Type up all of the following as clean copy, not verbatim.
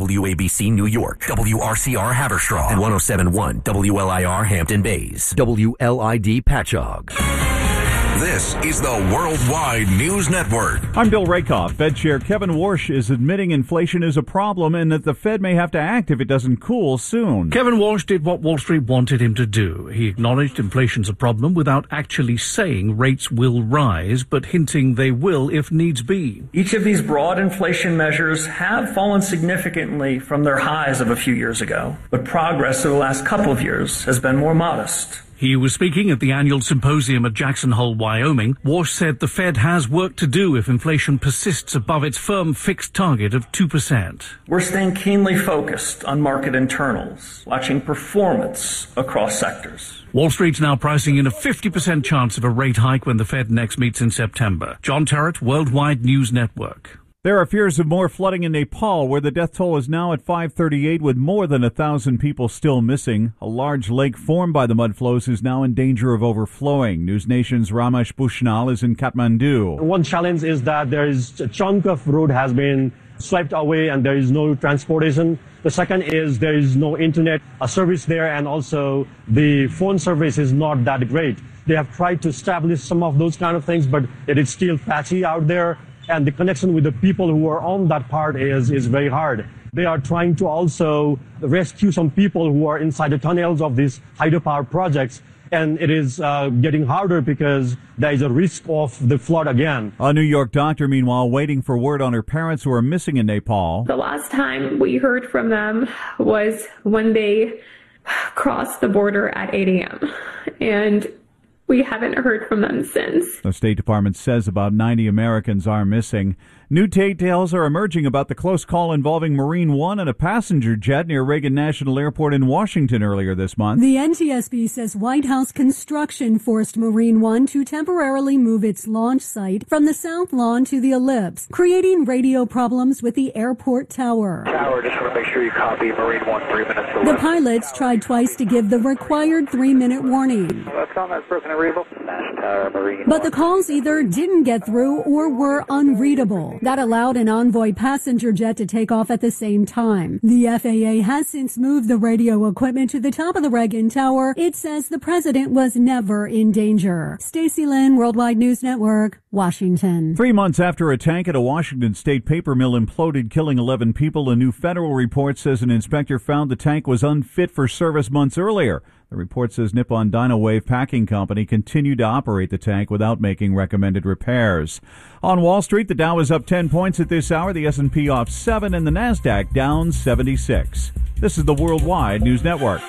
WABC New York, WRCR Haverstraw, and 107.1 WLIR Hampton Bays, WLID Patchogue. This is the Worldwide News Network. I'm Bill Rakoff. Fed Chair Kevin Warsh is admitting inflation is a problem and that the Fed may have to act if it doesn't cool soon. Kevin Warsh did what Wall Street wanted him to do. He acknowledged inflation's a problem without actually saying rates will rise, but hinting they will if needs be. Each of these broad inflation measures have fallen significantly from their highs of a few years ago, but progress over the last couple of years has been more modest. He was speaking at the annual symposium at Jackson Hole, Wyoming. Warsh said the Fed has work to do if inflation persists above its firm fixed target of 2%. We're staying keenly focused on market internals, watching performance across sectors. Wall Street's now pricing in a 50% chance of a rate hike when the Fed next meets in September. John Terrett, Worldwide News Network. There are fears of more flooding in Nepal, where the death toll is now at 538 with more than 1,000 people still missing. A large lake formed by the mud flows is now in danger of overflowing. News Nation's Ramesh Bushnell is in Kathmandu. One challenge is that there is a chunk of road has been swept away and there is no transportation. The second is there is no internet service there, and also the phone service is not that great. They have tried to establish some of those kind of things, but it is still patchy out there. And the connection with the people who are on that part is very hard. They are trying to also rescue some people who are inside the tunnels of these hydropower projects. And it is getting harder because there is a risk of the flood again. A New York doctor, meanwhile, waiting for word on her parents who are missing in Nepal. The last time we heard from them was when they crossed the border at 8 a.m. And we haven't heard from them since. The State Department says about 90 Americans are missing. New details are emerging about the close call involving Marine One and a passenger jet near Reagan National Airport in Washington earlier this month. The NTSB says White House construction forced Marine One to temporarily move its launch site from the South Lawn to the Ellipse, creating radio problems with the airport tower. Tower, just want to make sure you copy Marine One 3 minutes to The pilots tried twice to give the required 3-minute warning. That's on that broken arrival. Smash Tower, Marine But the calls either didn't get through or were unreadable. That allowed an Envoy passenger jet to take off at the same time. The FAA has since moved the radio equipment to the top of the Reagan Tower. It says the president was never in danger. Stacey Lynn, Worldwide News Network, Washington. 3 months after a tank at a Washington state paper mill imploded, killing 11 people, a new federal report says an inspector found the tank was unfit for service months earlier. The report says Nippon Dynawave Packing Company continued to operate the tank without making recommended repairs. On Wall Street, the Dow is up 10 points at this hour, the S&P off 7, and the NASDAQ down 76. This is the Worldwide News Network.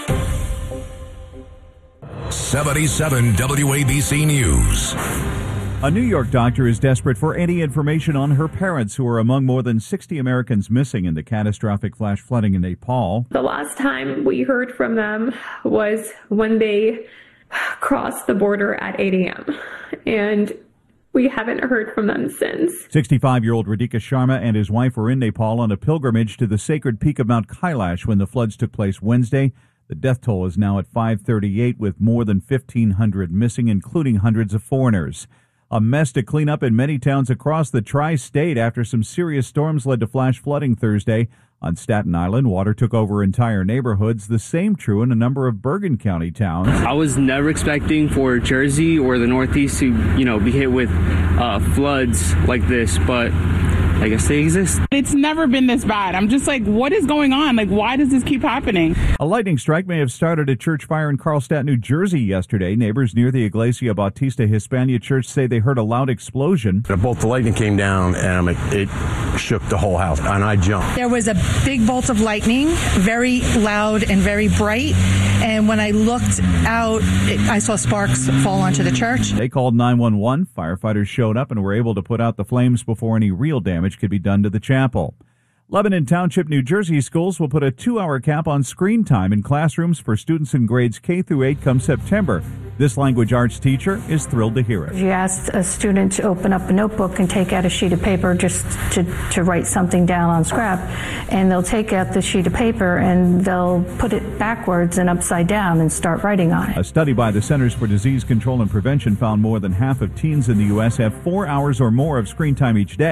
77 WABC News. A New York doctor is desperate for any information on her parents, who are among more than 60 Americans missing in the catastrophic flash flooding in Nepal. The last time we heard from them was when they crossed the border at 8 a.m. And we haven't heard from them since. 65-year-old Radhika Sharma and his wife were in Nepal on a pilgrimage to the sacred peak of Mount Kailash when the floods took place Wednesday. The death toll is now at 538, with more than 1,500 missing, including hundreds of foreigners. A mess to clean up in many towns across the tri-state after some serious storms led to flash flooding Thursday. On Staten Island, water took over entire neighborhoods. The same true in a number of Bergen County towns. I was never expecting for Jersey or the Northeast to, be hit with floods like this, but I guess they exist. It's never been this bad. I'm just like, what is going on? Like, why does this keep happening? A lightning strike may have started a church fire in Carlstadt, New Jersey yesterday. Neighbors near the Iglesia Bautista Hispania church say they heard a loud explosion. A bolt of lightning came down and it shook the whole house, and I jumped. There was a big bolt of lightning, very loud and very bright. And when I looked out, I saw sparks fall onto the church. They called 911. Firefighters showed up and were able to put out the flames before any real damage could be done to the chapel. Lebanon Township, New Jersey schools will put a 2-hour cap on screen time in classrooms for students in grades K through 8 come September. This language arts teacher is thrilled to hear it. You ask a student to open up a notebook and take out a sheet of paper just to write something down on scrap, and they'll take out the sheet of paper and they'll put it backwards and upside down and start writing on it. A study by the Centers for Disease Control and Prevention found more than half of teens in the U.S. have 4 hours or more of screen time each day.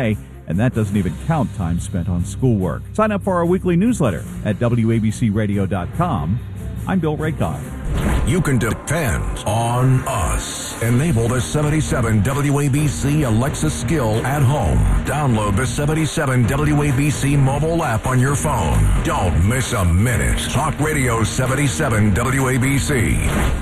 and that doesn't even count time spent on schoolwork. Sign up for our weekly newsletter at WABCRadio.com. I'm Bill Raycott. You can depend on us. Enable the 77 WABC Alexa skill at home. Download the 77 WABC mobile app on your phone. Don't miss a minute. Talk Radio 77 WABC.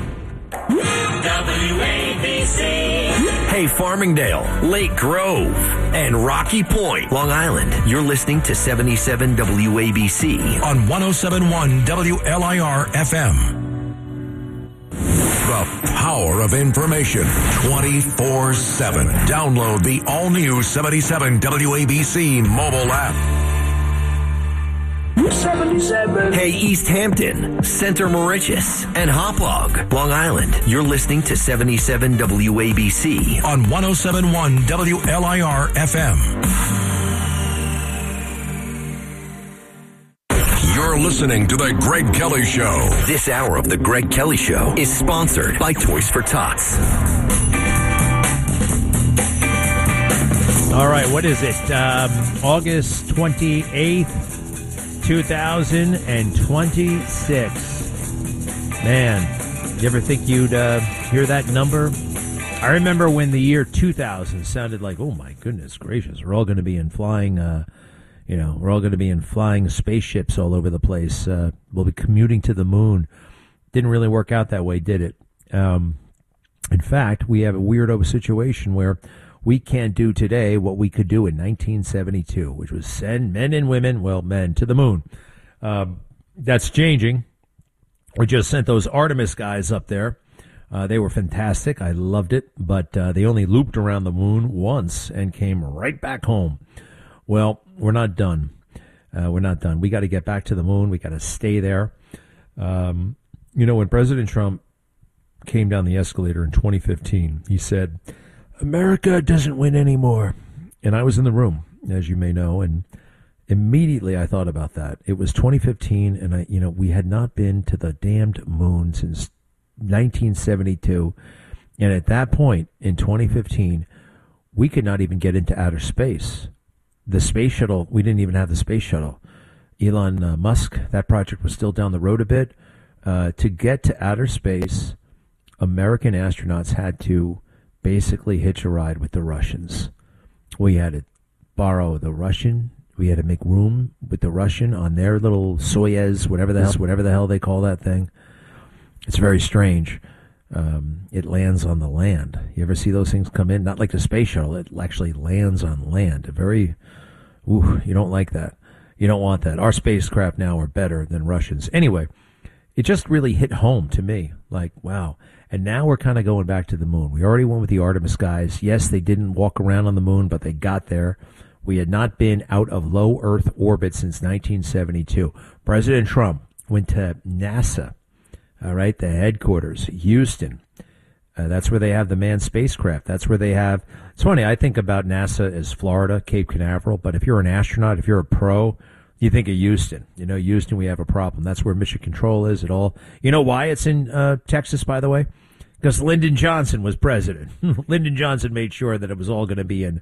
WABC. Hey, Farmingdale, Lake Grove, and Rocky Point, Long Island. You're listening to 77 WABC on 107.1 WLIR FM. The power of information 24/7. Download the all-new 77 WABC mobile app. 77. Hey, East Hampton, Center Moriches, and Hauppauge, Long Island. You're listening to 77 WABC on 107.1 WLIR FM. You're listening to The Greg Kelly Show. This hour of The Greg Kelly Show is sponsored by Toys for Tots. All right, what is it? August 28th. 2026. Man, you ever think you'd hear that number? I remember when the year 2000 sounded like, oh my goodness gracious, we're all going to be in flying, we're all going to be in flying spaceships all over the place. We'll be commuting to the moon. Didn't really work out that way, did it? In fact, we have a weirdo situation where we can't do today what we could do in 1972, which was send men and women, men, to the moon. That's changing. We just sent those Artemis guys up there. They were fantastic. I loved it, but they only looped around the moon once and came right back home. Well, we're not done. We're not done. We got to get back to the moon. We got to stay there. When President Trump came down the escalator in 2015, he said, America doesn't win anymore. And I was in the room, as you may know, and immediately I thought about that. It was 2015, and we had not been to the damned moon since 1972. And at that point, in 2015, we could not even get into outer space. The space shuttle, we didn't even have the space shuttle. Elon Musk, that project was still down the road a bit. To get to outer space, American astronauts had to basically hitch a ride with the Russians. We had to borrow the Russian. We had to make room with the Russian on their little Soyuz, whatever the hell they call that thing. It's very strange. It lands on the land. You ever see those things come in? Not like the space shuttle. It actually lands on land. You don't like that. You don't want that. Our spacecraft now are better than Russians. Anyway, it just really hit home to me. Like, wow. And now we're kind of going back to the moon. We already went with the Artemis guys. Yes, they didn't walk around on the moon, but they got there. We had not been out of low Earth orbit since 1972. President Trump went to NASA, all right, the headquarters, Houston. That's where they have the manned spacecraft. That's where they have. It's funny, I think about NASA as Florida, Cape Canaveral, but if you're an astronaut, if you're a pro, you think of Houston. Houston, we have a problem. That's where Mission Control is at all. You know why it's in Texas, by the way? Because Lyndon Johnson was president. Lyndon Johnson made sure that it was all going to be in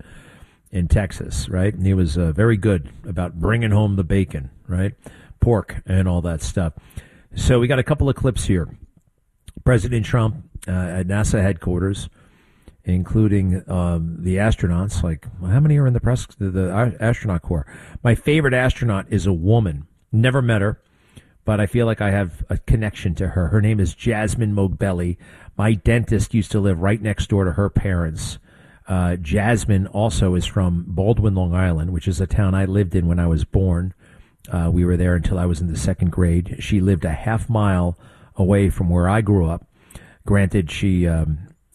Texas, right? And he was very good about bringing home the bacon, right? Pork and all that stuff. So we got a couple of clips here. President Trump at NASA headquarters, including the astronauts. Like, how many are in the astronaut corps? My favorite astronaut is a woman. Never met her, but I feel like I have a connection to her. Her name is Jasmine Mogbelli. My dentist used to live right next door to her parents. Jasmine also is from Baldwin, Long Island, which is a town I lived in when I was born. We were there until I was in the second grade. She lived a half mile away from where I grew up. Granted, she's a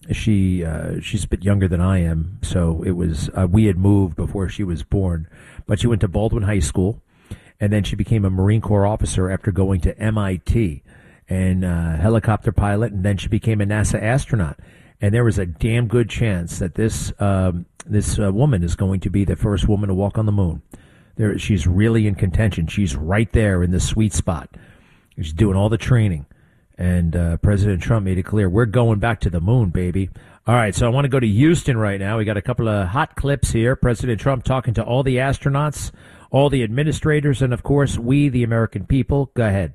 bit younger than I am, so it was we had moved before she was born. But she went to Baldwin High School, and then she became a Marine Corps officer after going to MIT and helicopter pilot, and then she became a NASA astronaut. And there was a damn good chance that this woman is going to be the first woman to walk on the moon. She's really in contention. She's right there in the sweet spot. She's doing all the training. And President Trump made it clear, we're going back to the moon, baby. All right, so I want to go to Houston right now. We got a couple of hot clips here. President Trump talking to all the astronauts, all the administrators, and, of course, we, the American people. Go ahead.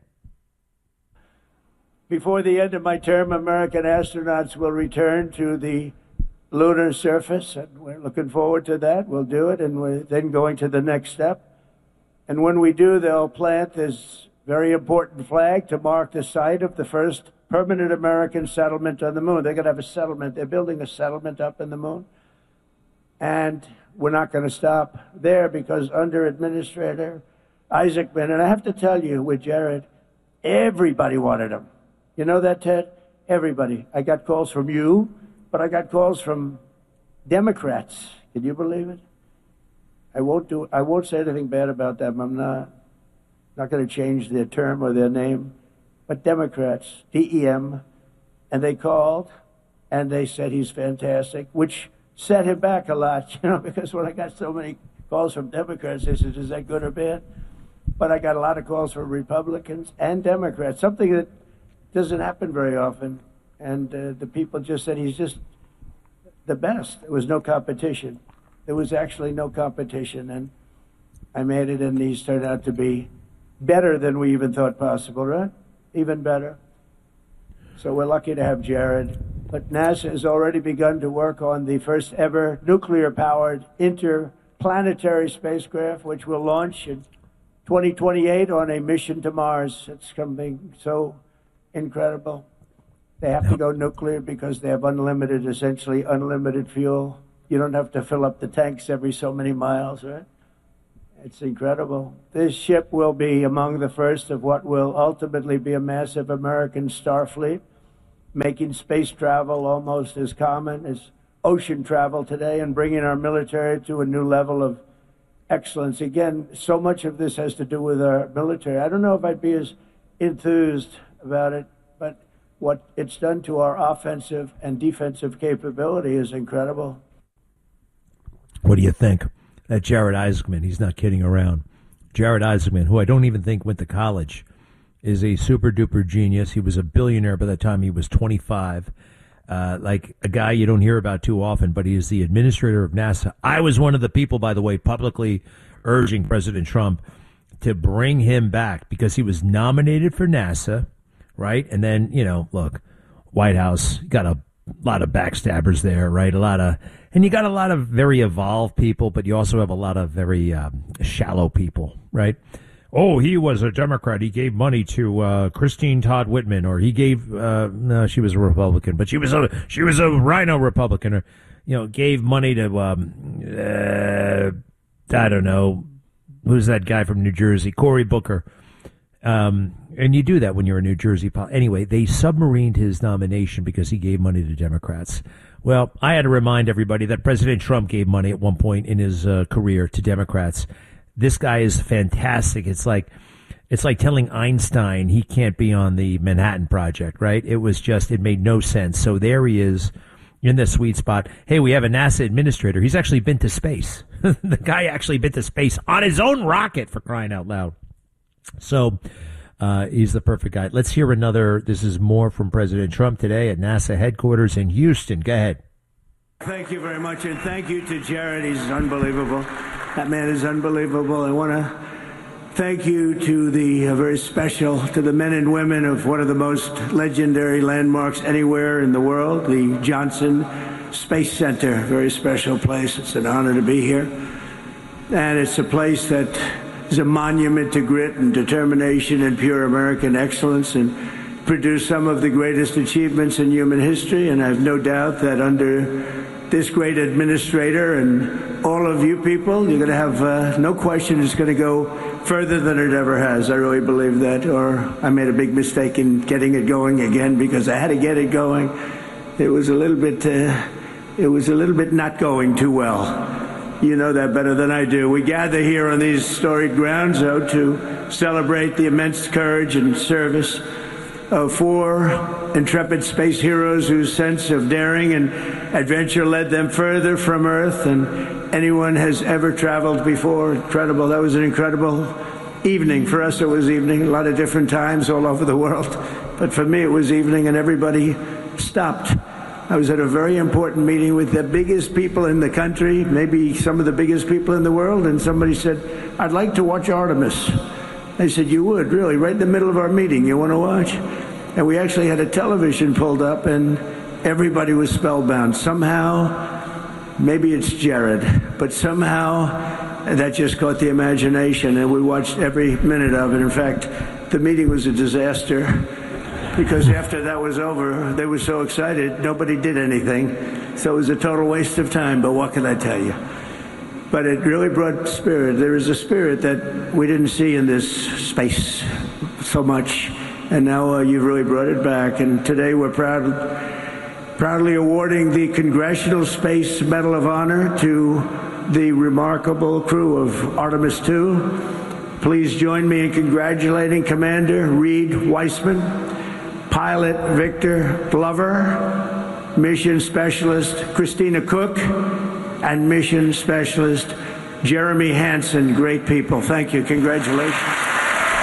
Before the end of my term, American astronauts will return to the lunar surface, and we're looking forward to that. We'll do it, and we're then going to the next step. And when we do, they'll plant this very important flag to mark the site of the first permanent American settlement on the moon. They're going to have a settlement. They're building a settlement up in the moon. And we're not going to stop there, because under Administrator Isaacman, and I have to tell you, with Jared, everybody wanted him. You know that, Ted? Everybody. I got calls from you, but I got calls from Democrats. Can you believe it? I won't say anything bad about them. I'm not going to change their term or their name. But Democrats, DEM, and they called and they said he's fantastic, which set him back a lot, because when I got so many calls from Democrats, they said, is that good or bad? But I got a lot of calls from Republicans and Democrats, something that doesn't happen very often. And the people just said he's just the best. There was no competition. There was actually no competition. And I made it, and these turned out to be better than we even thought possible, right? Even better. So we're lucky to have Jared. But NASA has already begun to work on the first ever nuclear-powered interplanetary spacecraft, which will launch in 2028 on a mission to Mars. It's something so incredible. They have to go nuclear because they have essentially unlimited fuel. You don't have to fill up the tanks every so many miles, right? It's incredible. This ship will be among the first of what will ultimately be a massive American star fleet, making space travel almost as common as ocean travel today and bringing our military to a new level of excellence. Again, so much of this has to do with our military. I don't know if I'd be as enthused about it, but what it's done to our offensive and defensive capability is incredible. What do you think? That Jared Isaacman, he's not kidding around. Jared Isaacman, who I don't even think went to college, is a super-duper genius. He was a billionaire by the time he was 25. Like a guy you don't hear about too often, but he is the administrator of NASA. I was one of the people, by the way, publicly urging President Trump to bring him back because he was nominated for NASA, right? And then, look, White House, got a lot of backstabbers there, right? And you got a lot of very evolved people, but you also have a lot of very shallow people, right? Oh, he was a Democrat. He gave money to Christine Todd Whitman, or he gave no, she was a Republican, but she was a Rhino Republican, or gave money to I don't know, who's that guy from New Jersey, Cory Booker. And you do that when you're a New Jersey. Anyway, they submarined his nomination because he gave money to Democrats. Well, I had to remind everybody that President Trump gave money at one point in his career to Democrats. This guy is fantastic. It's like telling Einstein he can't be on the Manhattan Project, right? It made no sense. So there he is in the sweet spot. Hey, we have a NASA administrator. He's actually been to space. The guy actually been to space on his own rocket, for crying out loud. So he's the perfect guy. Let's hear another. This is more from President Trump today at NASA headquarters in Houston. Go ahead. Thank you very much, and thank you to Jared. He's unbelievable. That man is unbelievable. I want to thank you to the men and women of one of the most legendary landmarks anywhere in the world, the Johnson Space Center. Very special place. It's an honor to be here. And it's a place that is a monument to grit and determination and pure American excellence, and produced some of the greatest achievements in human history. And I have no doubt that under this great administrator and all of you people, you're going to have no question it's going to go further than it ever has. I really believe that. Or I made a big mistake in getting it going again because I had to get it going. It was a little bit not going too well. You know that better than I do. We gather here on these storied grounds, though, to celebrate the immense courage and service of 4 intrepid space heroes whose sense of daring and adventure led them further from Earth than anyone has ever traveled before. Incredible. That was an incredible evening. For us, it was evening. A lot of different times all over the world. But for me, it was evening, and everybody stopped I was at a very important meeting with the biggest people in the country, maybe some of the biggest people in the world, and somebody said, I'd like to watch Artemis. I said, you would, really, right in the middle of our meeting, you want to watch? And we actually had a television pulled up, and everybody was spellbound. Somehow, maybe it's Jared, but somehow that just caught the imagination, and we watched every minute of it. In fact, the meeting was a disaster, because after that was over, they were so excited, nobody did anything. So it was a total waste of time, but what can I tell you? But it really brought spirit. There is a spirit that we didn't see in this space so much, and now you've really brought it back. And today we're proudly awarding the Congressional Space Medal of Honor to the remarkable crew of Artemis II. Please join me in congratulating Commander Reed Weissman, Pilot Victor Glover, Mission Specialist Christina Cook, and Mission Specialist Jeremy Hansen. Great people. Thank you. Congratulations.